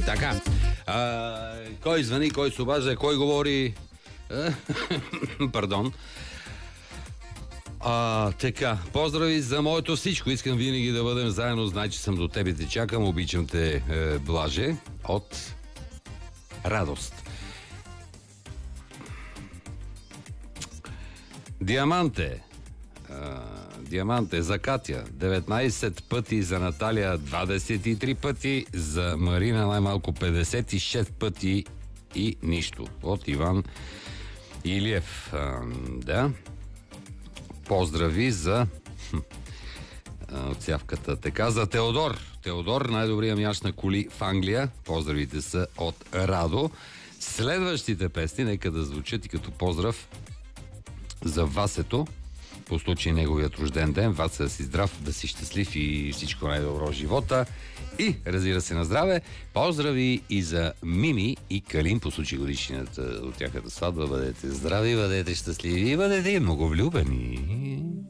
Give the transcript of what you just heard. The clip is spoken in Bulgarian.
Така. Кой звъни, кой се обажда, кой говори? Пардон. Така, поздрави за моето всичко. Искам винаги да бъдем заедно. Знай, че съм до тебе, те чакам. Обичам те, Блаже. От Радост. Диаманте за Катя 19 пъти, за Наталия 23 пъти, за Марина най-малко 56 пъти и нищо. От Иван Илиев. Да. Поздрави за отсявката. Така, за Теодор, най-добрия мяш на коли в Англия. Поздравите са от Радо. Следващите песни нека да звучат и като поздрав за Васето, по случай неговият рожден ден. Вася, да си здрав, да си щастлив и всичко най-добро в живота. И, разбира се, на здраве. Поздрави и за Мими и Калин по случай годишнината от тяхната сватба. Бъдете здрави, бъдете щастливи и бъдете много влюбени.